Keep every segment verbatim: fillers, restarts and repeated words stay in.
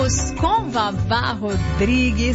Juntos com Vavá Rodrigues.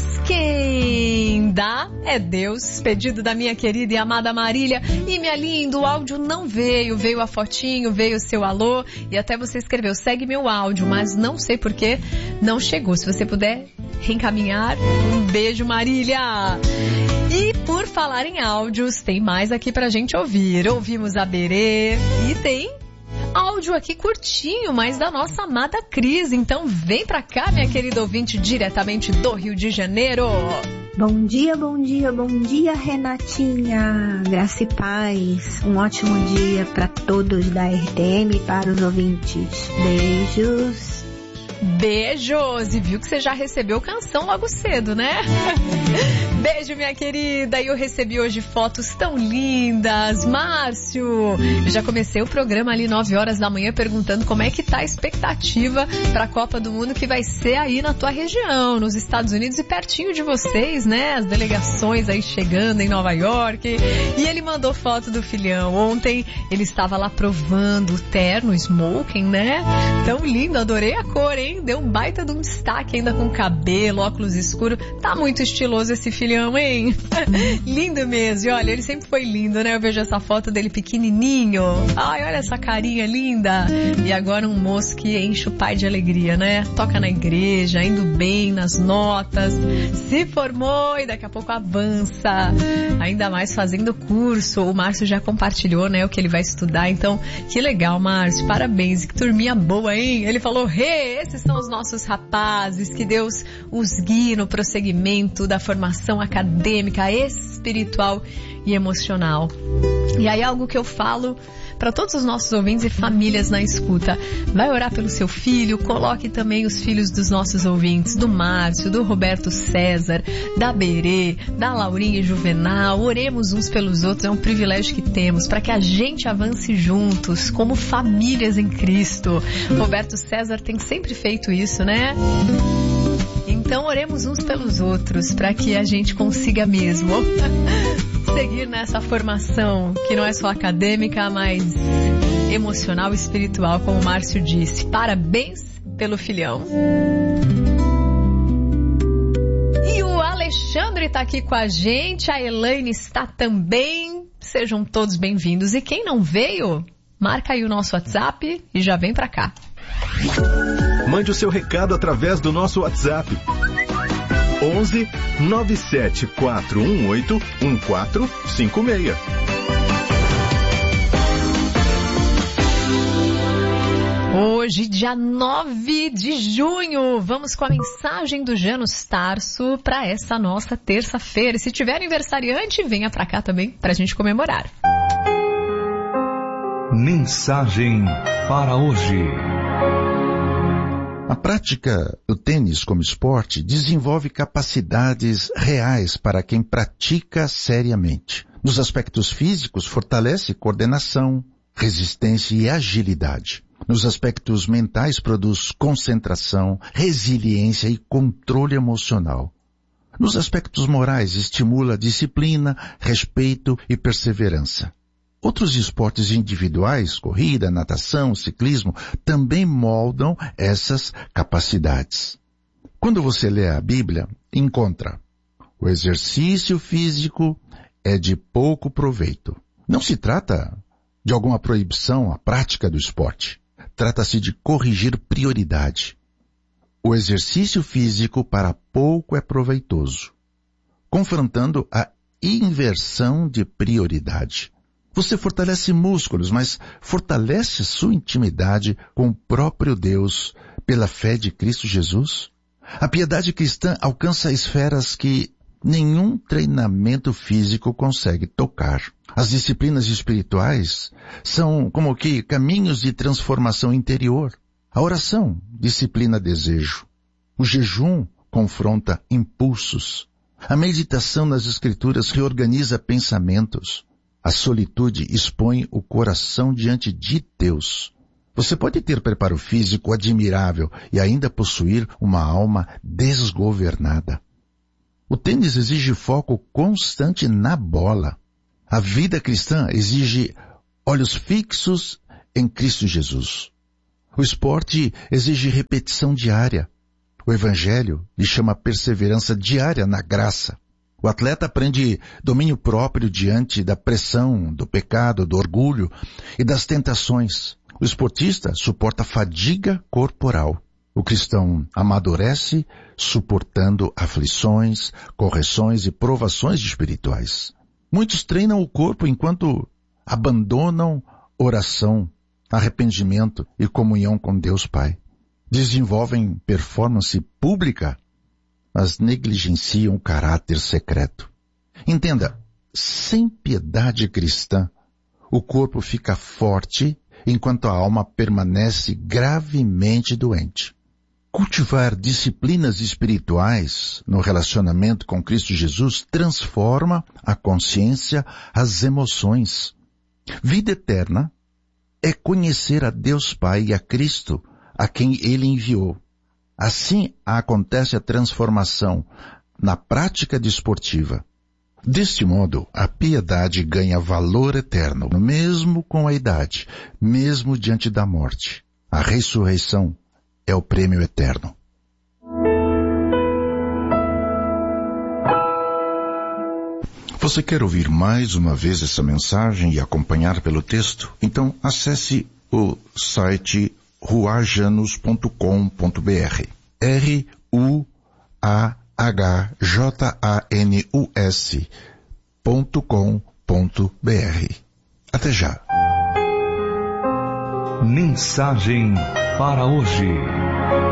Quem dá é Deus. Pedido da minha querida e amada Marília. E minha linda, o áudio não veio. Veio a fotinho, veio o seu alô. E até você escreveu, segue meu áudio. Mas não sei por que não chegou. Se você puder reencaminhar, um beijo, Marília. E por falar em áudios, tem mais aqui pra gente ouvir. Ouvimos a Berê e tem áudio aqui curtinho, mas da nossa amada Cris. Então vem pra cá, minha querida ouvinte, diretamente do Rio de Janeiro. Bom dia, bom dia, bom dia, Renatinha. Graça e paz. Um ótimo dia para todos da R T M e para os ouvintes. Beijos. Beijos! E viu que você já recebeu canção logo cedo, né? Beijo, minha querida! E eu recebi hoje fotos tão lindas. Márcio, eu já comecei o programa ali nove horas da manhã perguntando como é que tá a expectativa para a Copa do Mundo que vai ser aí na tua região, nos Estados Unidos e pertinho de vocês, né? As delegações aí chegando em Nova York. E ele mandou foto do filhão. Ontem ele estava lá provando o terno smoking, né? Tão lindo, adorei a cor, hein? Deu um baita de um destaque ainda com cabelo, óculos escuros. Tá muito estiloso esse filhão, hein? Lindo mesmo. E olha, ele sempre foi lindo, né? Eu vejo essa foto dele pequenininho. Ai, olha essa carinha linda. E agora um moço que enche o pai de alegria, né? Toca na igreja, indo bem nas notas. Se formou e daqui a pouco avança. Ainda mais fazendo curso. O Márcio já compartilhou, né? O que ele vai estudar. Então, que legal, Márcio. Parabéns. Que turminha boa, hein? Ele falou, hey, esses são os nossos rapazes, que Deus os guie no prosseguimento da formação acadêmica, espiritual e emocional. E aí algo que eu falo para todos os nossos ouvintes e famílias na escuta, vai orar pelo seu filho, coloque também os filhos dos nossos ouvintes, do Márcio, do Roberto César, da Berê, da Laurinha e Juvenal, oremos uns pelos outros, é um privilégio que temos, para que a gente avance juntos, como famílias em Cristo. Roberto César tem sempre feito isso, né? Então oremos uns pelos outros, para que a gente consiga mesmo seguir nessa formação, que não é só acadêmica, mas emocional e espiritual, como o Márcio disse. Parabéns pelo filhão. E o Alexandre está aqui com a gente, a Elaine está também. Sejam todos bem-vindos. E quem não veio, marca aí o nosso WhatsApp e já vem para cá. Mande o seu recado através do nosso WhatsApp. onze nove sete quatro um oito um quatro cinco seis. Hoje, dia nove de junho, vamos com a mensagem do Janus Tarso para essa nossa terça-feira. Se tiver aniversariante, venha para cá também para a gente comemorar. Mensagem para hoje. A prática do tênis como esporte desenvolve capacidades reais para quem pratica seriamente. Nos aspectos físicos, fortalece coordenação, resistência e agilidade. Nos aspectos mentais, produz concentração, resiliência e controle emocional. Nos aspectos morais, estimula disciplina, respeito e perseverança. Outros esportes individuais, corrida, natação, ciclismo, também moldam essas capacidades. Quando você lê a Bíblia, encontra: o exercício físico é de pouco proveito. Não se trata de alguma proibição à prática do esporte. Trata-se de corrigir prioridade. O exercício físico para pouco é proveitoso, confrontando a inversão de prioridade. Você fortalece músculos, mas fortalece sua intimidade com o próprio Deus pela fé de Cristo Jesus? A piedade cristã alcança esferas que nenhum treinamento físico consegue tocar. As disciplinas espirituais são como que caminhos de transformação interior. A oração disciplina desejo. O jejum confronta impulsos. A meditação nas Escrituras reorganiza pensamentos. A solitude expõe o coração diante de Deus. Você pode ter preparo físico admirável e ainda possuir uma alma desgovernada. O tênis exige foco constante na bola. A vida cristã exige olhos fixos em Cristo Jesus. O esporte exige repetição diária. O Evangelho lhe chama perseverança diária na graça. O atleta aprende domínio próprio diante da pressão, do pecado, do orgulho e das tentações. O esportista suporta fadiga corporal. O cristão amadurece suportando aflições, correções e provações espirituais. Muitos treinam o corpo enquanto abandonam oração, arrependimento e comunhão com Deus Pai. Desenvolvem performance pública, mas negligenciam o caráter secreto. Entenda, sem piedade cristã, o corpo fica forte enquanto a alma permanece gravemente doente. Cultivar disciplinas espirituais no relacionamento com Cristo Jesus transforma a consciência, as emoções. Vida eterna é conhecer a Deus Pai e a Cristo, a quem Ele enviou. Assim acontece a transformação na prática desportiva. Deste modo, a piedade ganha valor eterno, mesmo com a idade, mesmo diante da morte. A ressurreição é o prêmio eterno. Você quer ouvir mais uma vez essa mensagem e acompanhar pelo texto? Então acesse o site ruajanus ponto com ponto b r. R U A H J A N U S ponto com ponto b r. Até já. Mensagem para hoje.